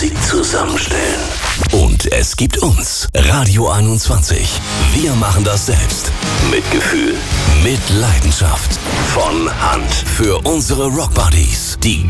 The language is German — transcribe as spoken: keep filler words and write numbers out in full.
Musik zusammenstellen. Und es gibt uns, Radio einundzwanzig. Wir machen das selbst. Mit Gefühl, mit Leidenschaft. Von Hand. Für unsere Rockbuddies, die